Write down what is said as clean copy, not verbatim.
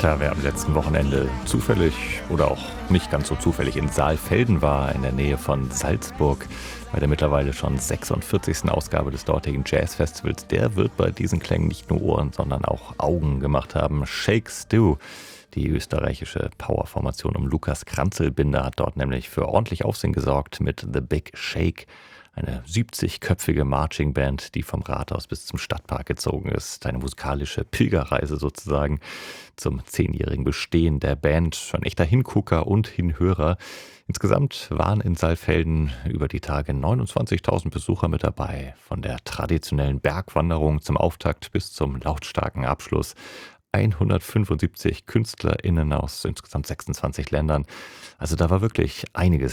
Tja, wer am letzten Wochenende zufällig oder auch nicht ganz so zufällig in Saalfelden war, in der Nähe von Salzburg, bei der mittlerweile schon 46. Ausgabe des dortigen Jazzfestivals, der wird bei diesen Klängen nicht nur Ohren, sondern auch Augen gemacht haben. Shake Stew, die österreichische Powerformation um Lukas Kranzelbinder, hat dort nämlich für ordentlich Aufsehen gesorgt mit The Big Shake. Eine 70-köpfige Marching-Band, die vom Rathaus bis zum Stadtpark gezogen ist. Eine musikalische Pilgerreise sozusagen zum 10-jährigen Bestehen der Band. Ein echter Hingucker und Hinhörer. Insgesamt waren in Saalfelden über die Tage 29.000 Besucher mit dabei. Von der traditionellen Bergwanderung zum Auftakt bis zum lautstarken Abschluss. 175 KünstlerInnen aus insgesamt 26 Ländern. Also da war wirklich einiges